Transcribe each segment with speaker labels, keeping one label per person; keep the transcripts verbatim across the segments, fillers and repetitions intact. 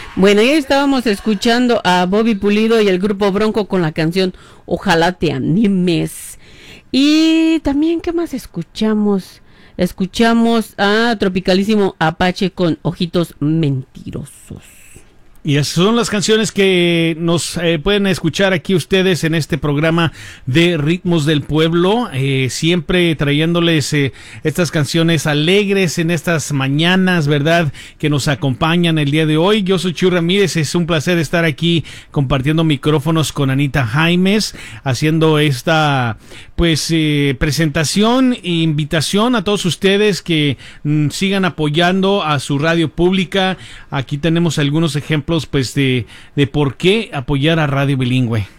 Speaker 1: Bueno, ya estábamos escuchando a Bobby Pulido y el grupo Bronco con la canción Ojalá te animes. Y también, ¿qué más escuchamos? Escuchamos a Tropicalísimo Apache con Ojitos Mentirosos.
Speaker 2: Y esas son las canciones que nos eh, pueden escuchar aquí ustedes en este programa de Ritmos del Pueblo, eh, siempre trayéndoles eh, estas canciones alegres en estas mañanas, ¿verdad?, que nos acompañan el día de hoy. Yo soy Chuy Ramírez, es un placer estar aquí compartiendo micrófonos con Anita Jaimes, haciendo esta pues eh, presentación e invitación a todos ustedes que mm, sigan apoyando a su radio pública. Aquí tenemos algunos ejemplos pues de, de por qué apoyar a Radio Bilingüe.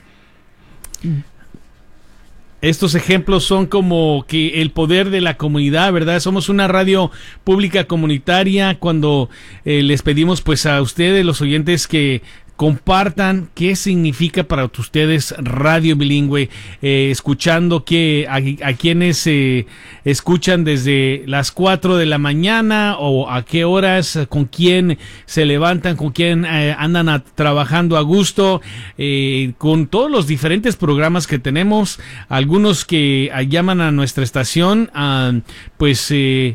Speaker 2: Estos ejemplos son como que el poder de la comunidad, ¿verdad? Somos una radio pública comunitaria cuando eh, les pedimos pues a ustedes, los oyentes, que compartan qué significa para ustedes Radio Bilingüe, eh, escuchando que a, a quienes eh, escuchan desde las cuatro de la mañana o a qué horas, con quién se levantan, con quién eh, andan a, trabajando a gusto, eh, con todos los diferentes programas que tenemos, algunos que uh, llaman a nuestra estación, uh, pues eh,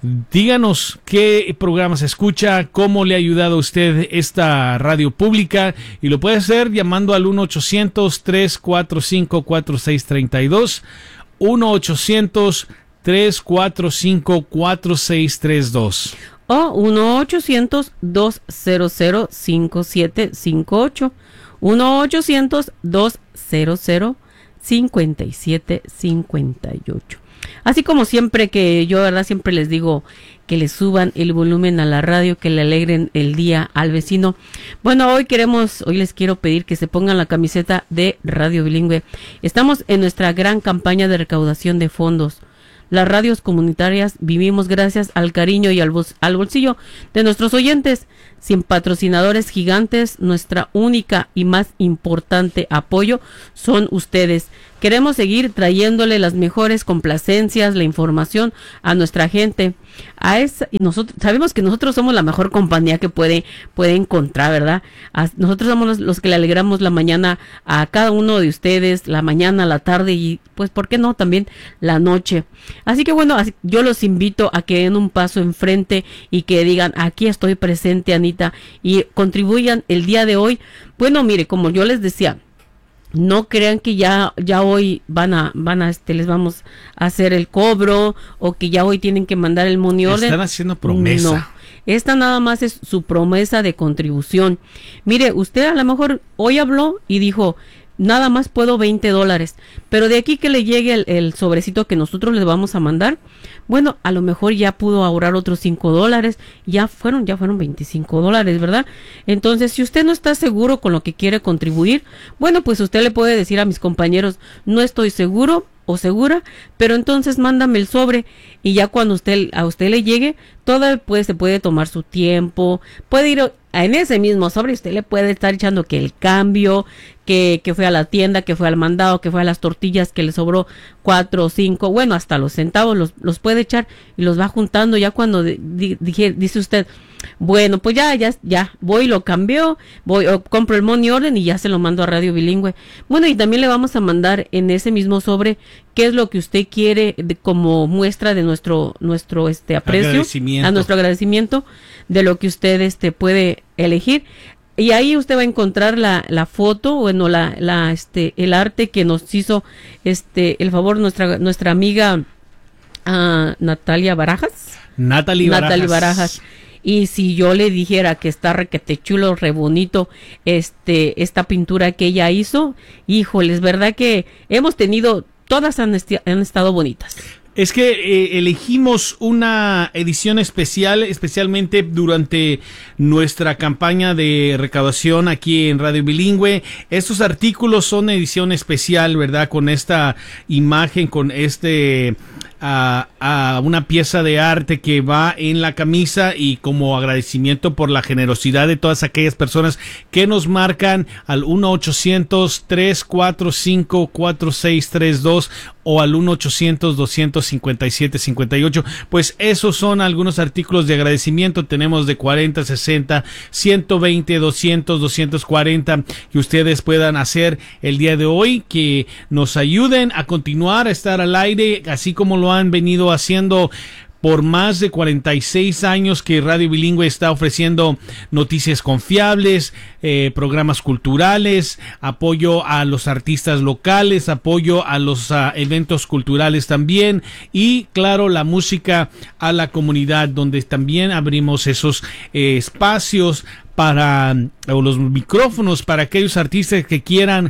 Speaker 2: díganos qué programas escucha, cómo le ha ayudado a usted esta radio pública, y lo puede hacer llamando al uno ochocientos, tres cuatro cinco, cuatro seis tres dos, uno ochocientos, tres cuatro cinco, cuatro seis tres dos
Speaker 1: o uno ochocientos, dos cero cero, cinco siete cinco ocho, uno ochocientos, dos cero cero, cinco siete cinco ocho. Así como siempre que yo, verdad, siempre les digo que le suban el volumen a la radio, que le alegren el día al vecino. Bueno, hoy queremos, hoy les quiero pedir que se pongan la camiseta de Radio Bilingüe. Estamos en nuestra gran campaña de recaudación de fondos. Las radios comunitarias vivimos gracias al cariño y al, bol- al bolsillo de nuestros oyentes. Sin patrocinadores gigantes, nuestra única y más importante apoyo son ustedes. Queremos seguir trayéndole las mejores complacencias, la información a nuestra gente. A esa, y nosotros sabemos que nosotros somos la mejor compañía que puede, puede encontrar, ¿verdad? A, nosotros somos los, los que le alegramos la mañana a cada uno de ustedes, la mañana, la tarde y pues, ¿por qué no? También la noche. Así que bueno, así, yo los invito a que den un paso enfrente y que digan, aquí estoy presente, Anita, y contribuyan el día de hoy. Bueno, mire, como yo les decía, no crean que ya ya hoy van a van a este les vamos a hacer el cobro o que ya hoy tienen que mandar el money order.
Speaker 2: Están haciendo promesa.
Speaker 1: No, esta nada más es su promesa de contribución. Mire, usted a lo mejor hoy habló y dijo, nada más puedo veinte dólares, pero de aquí que le llegue el, el sobrecito que nosotros les vamos a mandar, bueno, a lo mejor ya pudo ahorrar otros cinco dólares, ya fueron, ya fueron veinticinco dólares, ¿verdad? Entonces, si usted no está seguro con lo que quiere contribuir, bueno, pues usted le puede decir a mis compañeros, no estoy seguro o segura, pero entonces mándame el sobre y ya cuando usted a usted le llegue, todo pues se puede tomar su tiempo, puede ir en ese mismo sobre, usted le puede estar echando que el cambio, que, que fue a la tienda, que fue al mandado, que fue a las tortillas, que le sobró cuatro o cinco, bueno, hasta los centavos los, los puede echar y los va juntando ya cuando di, di, dice usted, bueno, pues ya, ya, ya, voy, lo cambio, voy, o compro el money order y ya se lo mando a Radio Bilingüe. Bueno, y también le vamos a mandar en ese mismo sobre qué es lo que usted quiere de, como muestra de nuestro, nuestro este aprecio, a nuestro agradecimiento de lo que usted este puede elegir. Y ahí usted va a encontrar la, la foto, bueno, la, la, este, el arte que nos hizo, este, el favor nuestra, nuestra amiga uh, Natalia Barajas.
Speaker 2: Natalie Barajas.
Speaker 1: Natalie Barajas. Y si yo le dijera que está requete chulo, re bonito, este, esta pintura que ella hizo, híjole, es verdad que hemos tenido, todas han, esti- han estado bonitas.
Speaker 2: Es que eh, elegimos una edición especial, especialmente durante nuestra campaña de recaudación aquí en Radio Bilingüe. Estos artículos son edición especial, ¿verdad? Con esta imagen, con este a, a una pieza de arte que va en la camisa, y como agradecimiento por la generosidad de todas aquellas personas que nos marcan al uno ochocientos, tres cuatro cinco, cuatro seis tres dos o al uno ochocientos, dos cinco siete, cinco ocho. Pues esos son algunos artículos de agradecimiento. Tenemos de cuarenta, sesenta, ciento veinte, doscientos, doscientos cuarenta que ustedes puedan hacer el día de hoy, que nos ayuden a continuar a estar al aire, así como lo han venido haciendo por más de cuarenta y seis años que Radio Bilingüe está ofreciendo noticias confiables, eh, programas culturales, apoyo a los artistas locales, apoyo a los uh, eventos culturales también, y claro, la música a la comunidad, donde también abrimos esos eh, espacios para, o los micrófonos para aquellos artistas que quieran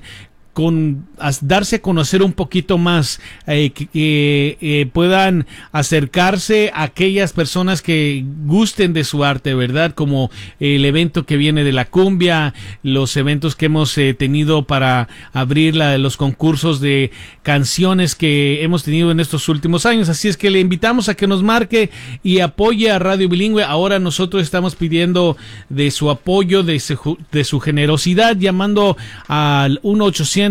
Speaker 2: con a, darse a conocer un poquito más, eh, que, que eh, puedan acercarse a aquellas personas que gusten de su arte, ¿verdad? Como el evento que viene de la cumbia, los eventos que hemos eh, tenido para abrir la, los concursos de canciones que hemos tenido en estos últimos años. Así es que le invitamos a que nos marque y apoye a Radio Bilingüe. Ahora nosotros estamos pidiendo de su apoyo, de su, de su generosidad, llamando al uno ochocientos,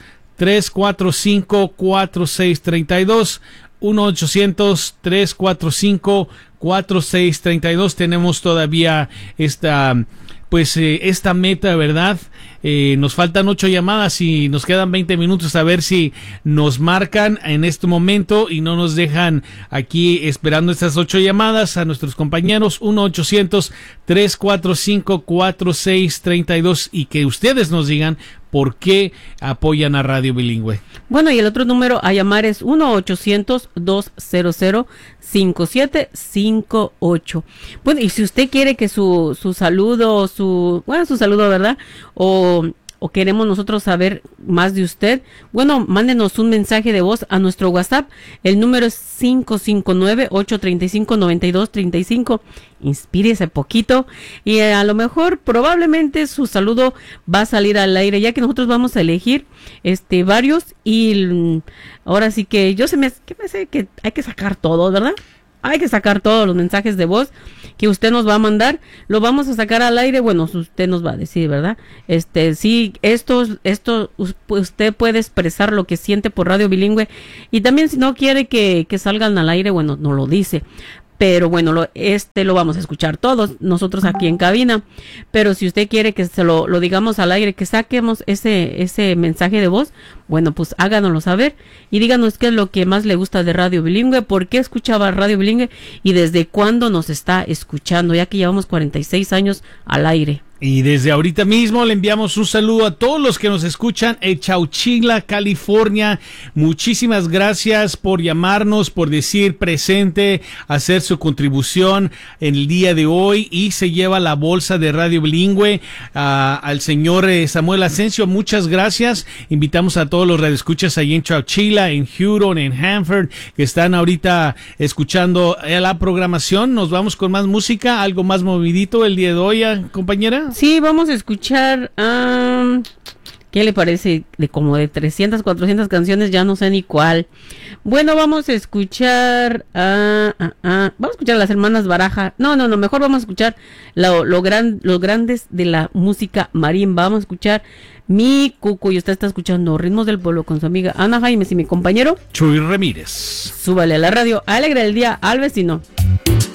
Speaker 2: tres cuatro cinco, cuatro seis tres dos, uno ochocientos, tres cuatro cinco, cuatro seis tres dos. Tenemos todavía esta, pues, eh, esta meta, ¿verdad? Eh, nos faltan ocho llamadas y nos quedan veinte minutos, a ver si nos marcan en este momento y no nos dejan aquí esperando estas ocho llamadas a nuestros compañeros. Uno ochocientos, tres cuatro cinco, cuatro seis tres dos, y que ustedes nos digan por qué apoyan a Radio Bilingüe.
Speaker 1: Bueno, y el otro número a llamar es uno ochocientos, dos cero cero, cinco siete cinco ocho. Bueno, y si usted quiere que su, su saludo, su, bueno, su saludo, ¿verdad? O, o queremos nosotros saber más de usted, bueno, mándenos un mensaje de voz a nuestro WhatsApp. El número es cinco cinco nueve, ocho tres cinco, nueve dos tres cinco. Inspírese poquito y a lo mejor probablemente su saludo va a salir al aire, ya que nosotros vamos a elegir este varios, y ahora sí que yo se me, que me sé que hay que sacar todo, ¿verdad? Hay que sacar todos los mensajes de voz que usted nos va a mandar, lo vamos a sacar al aire. Bueno, usted nos va a decir, ¿verdad? Este, sí, esto, esto, usted puede expresar lo que siente por Radio Bilingüe, y también si no quiere que, que salgan al aire, bueno, no lo dice. Pero bueno, lo, este lo vamos a escuchar todos nosotros aquí en cabina. Pero si usted quiere que se lo, lo digamos al aire, que saquemos ese, ese mensaje de voz, bueno, pues háganoslo saber y díganos qué es lo que más le gusta de Radio Bilingüe, por qué escuchaba Radio Bilingüe y desde cuándo nos está escuchando, ya que llevamos cuarenta y seis años al aire.
Speaker 2: Y desde ahorita mismo le enviamos un saludo a todos los que nos escuchan en Chowchilla, California. Muchísimas gracias por llamarnos, por decir presente, hacer su contribución en el día de hoy, y se lleva la bolsa de Radio Bilingüe uh, al señor eh, Samuel Asensio. Muchas gracias. Invitamos a todos los radioescuchas ahí en Chowchilla, en Huron, en Hanford, que están ahorita escuchando la programación. Nos vamos con más música, algo más movidito el día de hoy, compañera.
Speaker 1: Sí, vamos a escuchar, um, ¿qué le parece? De como de trescientas, cuatrocientas canciones, ya no sé ni cuál. Bueno, vamos a escuchar, uh, uh, uh, vamos a escuchar a las hermanas Baraja. No, no, no, mejor vamos a escuchar lo, lo gran, los grandes de la música marimba. Vamos a escuchar Mi Cuco, y usted está escuchando Ritmos del Pueblo con su amiga Ana Jaimes y mi compañero
Speaker 2: Chuy Ramírez.
Speaker 1: Súbale a la radio, alegre el día al vecino.